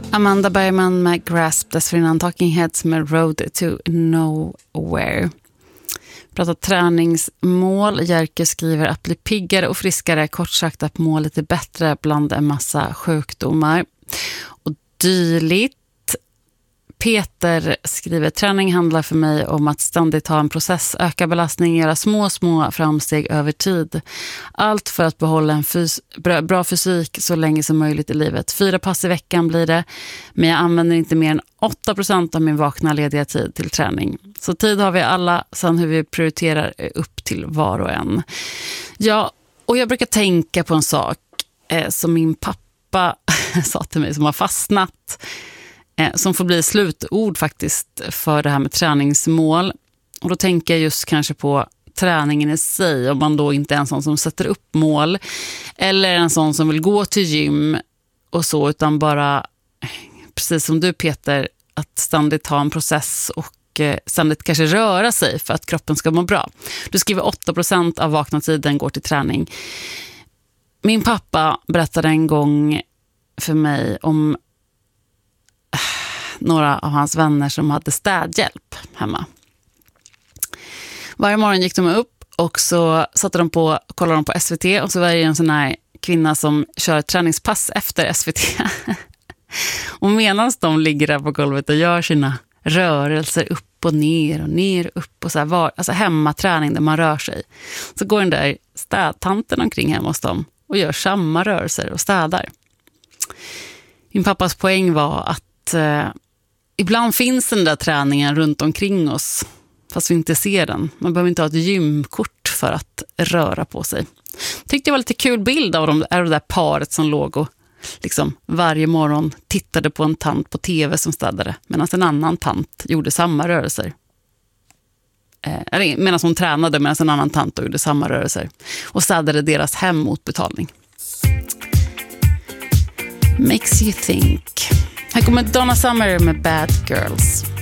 Amanda Bergman med Grasp, dessförinnan Talking Heads med Road to Nowhere. Pratar träningsmål. Jerker skriver att bli piggare och friskare, kort sagt att målet är bättre bland en massa sjukdomar och dylikt. Peter skriver: träning handlar för mig om att ständigt ha en process, öka belastning, göra små framsteg över tid. Allt för att behålla en bra fysik så länge som möjligt i livet. 4 pass i veckan blir det, men jag använder inte mer än 8% av min vakna lediga tid till träning. Så tid har vi alla, sen hur vi prioriterar upp till var och en. Ja, och jag brukar tänka på en sak som min pappa sa till mig, som har fastnat, som får bli slutord faktiskt för det här med träningsmål. Och då tänker jag just kanske på träningen i sig, om man då inte är en sån som sätter upp mål eller en sån som vill gå till gym och så, utan bara, precis som du Peter, att ständigt ha en process och ständigt kanske röra sig för att kroppen ska må bra. Du skriver 8% av vakna tiden går till träning. Min pappa berättade en gång för mig om några av hans vänner som hade städhjälp hemma. Varje morgon gick de upp och så kollade de på SVT, och så var det en sån här kvinna som kör träningspass efter SVT. Och medan de ligger där på golvet och gör sina rörelser upp och ner och upp och så här, alltså hemmaträning där man rör sig, så går den där städtanten omkring hemma hos dem och gör samma rörelser och städar. Min pappas poäng var att ibland finns den där träningen runt omkring oss, fast vi inte ser den. Man behöver inte ha ett gymkort för att röra på sig. Tyckte det var lite kul bild av det där paret som låg och liksom varje morgon tittade på en tant på tv som städade, medan en annan tant gjorde samma rörelser. Medan hon tränade, medan en annan tant gjorde samma rörelser och städade deras hem mot betalning. Makes you think. Här kommer Donna Summer med Bad Girls.